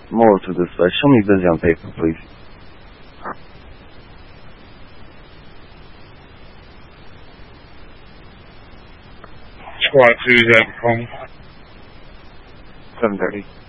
More to this side. Show me busy on paper, please. Squad 2 is at home. 7:30.